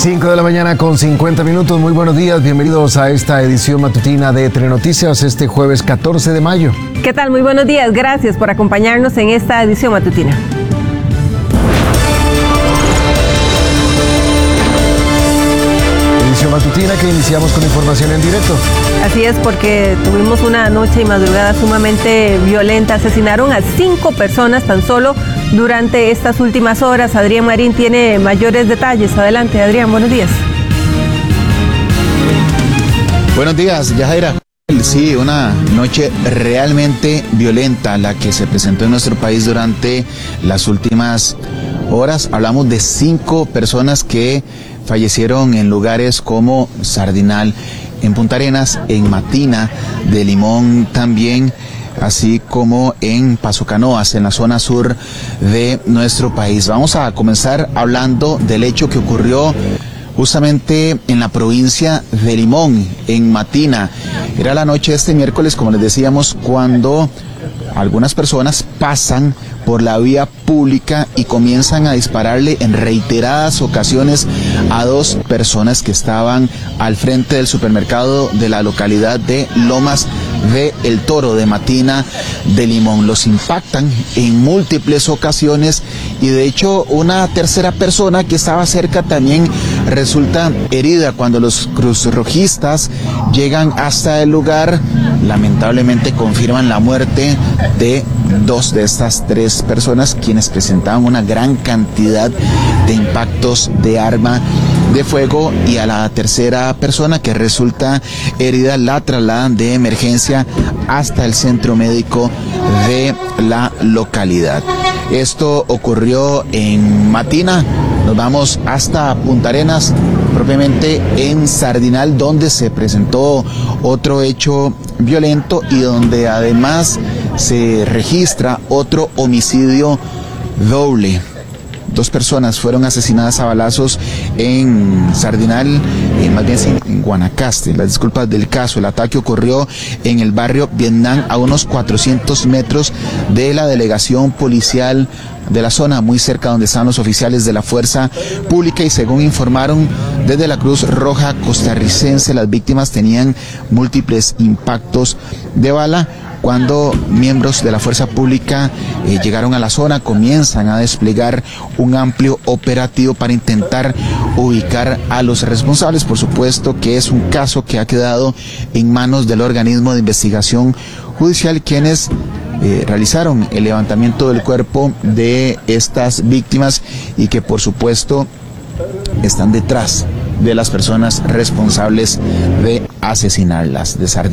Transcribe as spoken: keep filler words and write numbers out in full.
cinco de la mañana con cincuenta minutos. Muy buenos días, bienvenidos a esta edición matutina de Telenoticias este jueves catorce de mayo. ¿Qué tal? Muy buenos días, gracias por acompañarnos en esta edición matutina. Edición matutina que iniciamos con información en directo. Así es, porque tuvimos una noche y madrugada sumamente violenta. Asesinaron a cinco personas tan solo durante estas últimas horas. Adrián Marín tiene mayores detalles. Adelante, Adrián, buenos días. Buenos días, Yajaira. Sí, una noche realmente violenta la que se presentó en nuestro país durante las últimas horas. Hablamos de cinco personas que fallecieron en lugares como Sardinal, en Punta Arenas, en Matina de Limón también, así como en Paso Canoas, en la zona sur de nuestro país. Vamos a comenzar hablando del hecho que ocurrió justamente en la provincia de Limón, en Matina. Era la noche de este miércoles, como les decíamos, cuando algunas personas pasan por la vía pública y comienzan a dispararle en reiteradas ocasiones a dos personas que estaban al frente del supermercado de la localidad de Lomas de El Toro, de Matina de Limón. Los impactan en múltiples ocasiones y de hecho una tercera persona que estaba cerca también resulta herida. Cuando los cruzrojistas llegan hasta el lugar, lamentablemente confirman la muerte de dos de estas tres personas, quienes presentaban una gran cantidad de impactos de arma de fuego, y a la tercera persona que resulta herida la trasladan de emergencia hasta el centro médico de la localidad. Esto ocurrió en Matina. Nos vamos hasta Punta Arenas, propiamente en Sardinal, donde se presentó otro hecho violento y donde además se registra otro homicidio doble. Dos personas fueron asesinadas a balazos en Sardinal, en, más bien en Guanacaste. Las disculpas del caso. El ataque ocurrió en el barrio Vietnam, a unos cuatrocientos metros de la delegación policial de la zona, muy cerca donde están los oficiales de la fuerza pública, y según informaron desde la Cruz Roja costarricense, las víctimas tenían múltiples impactos de bala. Cuando miembros de la fuerza pública eh, llegaron a la zona, comienzan a desplegar un amplio operativo para intentar ubicar a los responsables. Por supuesto que es un caso que ha quedado en manos del organismo de investigación judicial, quienes eh, realizaron el levantamiento del cuerpo de estas víctimas y que por supuesto están detrás de las personas responsables de asesinarlas. De Sardinal